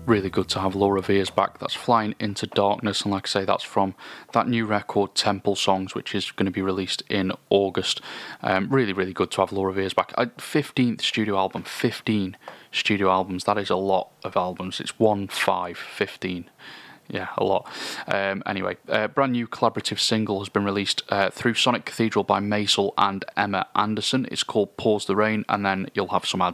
really good to have Laura Veers back. That's Flying into Darkness, and like I say, that's from that new record Temple Songs, which is going to be released in August. Really, really good to have Laura Veers back. 15th studio album, 15 studio albums. That is a lot of albums. It's 15. Yeah, a lot. Anyway, a brand new collaborative single has been released through Sonic Cathedral by Maisel and Emma Anderson. It's called Pause the Rain, and then you'll have some